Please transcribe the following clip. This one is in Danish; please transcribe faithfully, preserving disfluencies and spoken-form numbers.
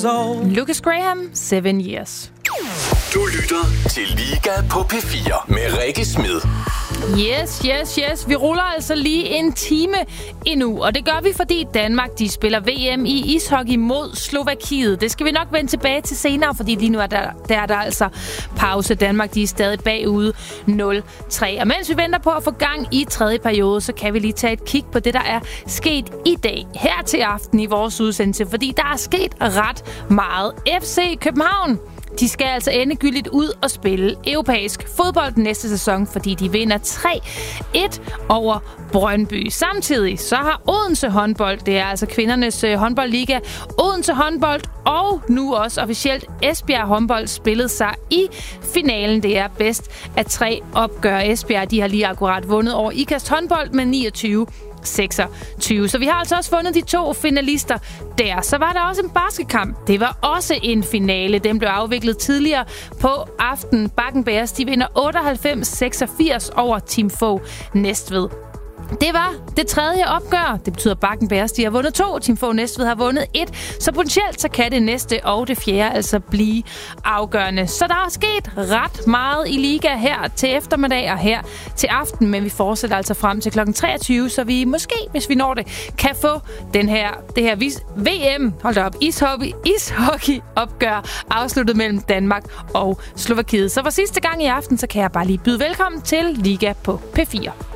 old. Lucas Graham, Seven Years. Du lytter til Liga på P fire med Rikke Smed. Yes, yes, yes. Vi ruller altså lige en time endnu, og det gør vi, fordi Danmark de spiller V M i ishockey mod Slovakiet. Det skal vi nok vende tilbage til senere, fordi lige nu er der, der er der altså pause. Danmark de er stadig bagude nul tre. Og mens vi venter på at få gang i tredje periode, så kan vi lige tage et kig på det, der er sket i dag her til aften i vores udsendelse, fordi der er sket ret meget. F C København, de skal altså endegyldigt ud og spille europæisk fodbold næste sæson, fordi de vinder tre et over Brøndby. Samtidig så har Odense håndbold, det er altså kvindernes øh, håndboldliga, Odense håndbold og nu også officielt Esbjerg håndbold spillet sig i finalen. Det er bedst af tre opgør. Esbjerg, de har lige akkurat vundet over Ikast håndbold med niogtyve seksogtyve. Så vi har altså også fundet de to finalister der. Så var der også en basketkamp. Det var også en finale. Den blev afviklet tidligere på aftenen. Bakken Bears, de vinder otteoghalvfems seksogfirs over Team Fogh Næstved. Det var det tredje opgør. Det betyder, at Bakken Bears, de har vundet to. Team Fogh Næstved har vundet et. Så potentielt så kan det næste og det fjerde altså blive afgørende. Så der er sket ret meget i liga her til eftermiddag og her til aften. Men vi fortsætter altså frem til klokken treogtyve, så vi måske, hvis vi når det, kan få den her, det her V M, hold da op, ishockey, ishockey opgør afsluttet mellem Danmark og Slovakiet. Så for sidste gang i aften, så kan jeg bare lige byde velkommen til Liga på P fire.